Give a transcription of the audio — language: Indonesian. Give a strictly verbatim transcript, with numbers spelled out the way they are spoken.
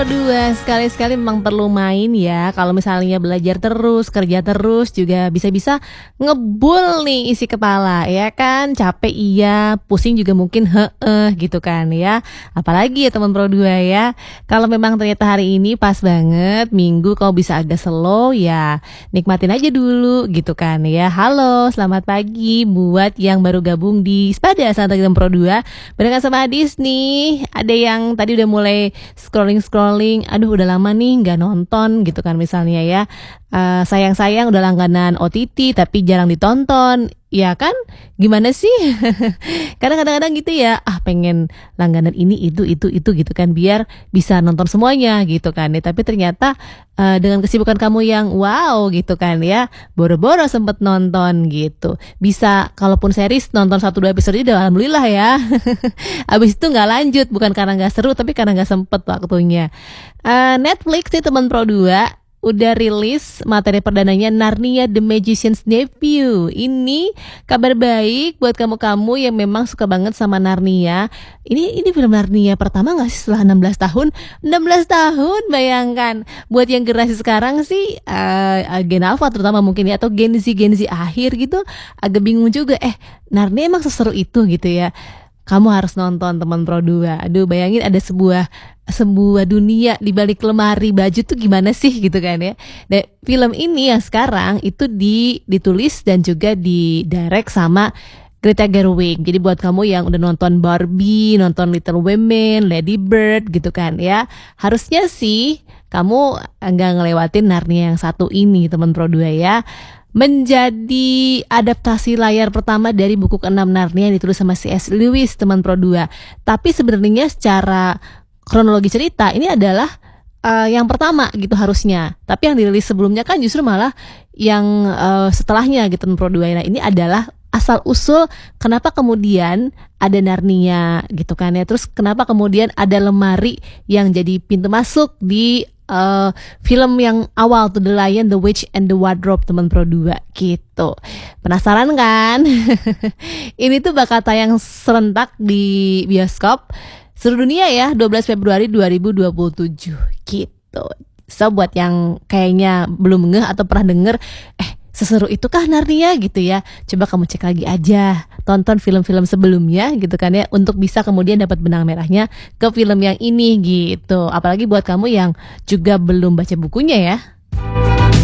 Dua, sekali-sekali memang perlu main ya, kalau misalnya belajar terus, kerja terus, juga bisa-bisa ngebul nih isi kepala, ya kan? Capek iya, pusing juga mungkin heeh, gitu kan ya. Apalagi ya teman Pro dua ya, kalau memang ternyata hari ini pas banget, Minggu kau bisa agak slow, ya nikmatin aja dulu gitu kan ya. Halo, selamat pagi buat yang baru gabung di Spada Santai Teman Pro dua, barengan sama Adis nih. Ada yang tadi udah mulai scrolling-scrolling, aduh udah lama nih nggak nonton gitu kan misalnya ya. Uh, sayang-sayang udah langganan O T T tapi jarang ditonton, ya kan? Gimana sih? Karena kadang-kadang gitu ya, ah pengen langganan ini itu itu itu gitu kan biar bisa nonton semuanya gitu kan ya. Tapi ternyata uh, dengan kesibukan kamu yang wow gitu kan ya, boro-boro sempet nonton gitu. Bisa kalaupun series nonton satu dua episode udah alhamdulillah ya. Abis itu nggak lanjut, bukan karena nggak seru tapi karena nggak sempet waktunya. uh, Netflix nih teman Pro dua udah rilis materi perdananya Narnia The Magician's Nephew. Ini kabar baik buat kamu-kamu yang memang suka banget sama Narnia. Ini ini film Narnia pertama gak sih setelah enam belas tahun? enam belas tahun, bayangkan. Buat yang generasi sekarang sih uh, Gen Alpha terutama mungkin ya, atau Gen Z Gen Z akhir gitu, agak bingung juga. Eh, Narnia emang seseru itu gitu ya? Kamu harus nonton teman Pro dua. Aduh, bayangin ada sebuah sebuah dunia di balik lemari baju tuh gimana sih gitu kan ya. Dan film ini yang sekarang itu di, ditulis dan juga didirect sama Greta Gerwig. Jadi buat kamu yang udah nonton Barbie, nonton Little Women, Lady Bird gitu kan ya, harusnya sih kamu nggak ngelewatin Narnia yang satu ini teman Pro dua ya. Menjadi adaptasi layar pertama dari buku keenam Narnia yang ditulis sama C S Lewis teman Pro dua. Tapi sebenarnya secara kronologi cerita ini adalah uh, yang pertama gitu harusnya. Tapi yang dirilis sebelumnya kan justru malah yang uh, setelahnya gitu teman Pro dua. Nah, ini adalah asal usul kenapa kemudian ada Narnia gitu kan ya. Terus kenapa kemudian ada lemari yang jadi pintu masuk di Uh, film yang awal tuh, The Lion, The Witch, and The Wardrobe teman Pro dua gitu. Penasaran kan? Ini tuh bakal tayang serentak di bioskop seluruh dunia ya, dua belas Februari dua ribu dua puluh tujuh gitu. So buat yang kayaknya belum ngeh atau pernah denger, eh seseru itukah Narnia gitu ya, coba kamu cek lagi aja, tonton film-film sebelumnya gitu kan ya, untuk bisa kemudian dapat benang merahnya ke film yang ini gitu. Apalagi buat kamu yang juga belum baca bukunya ya.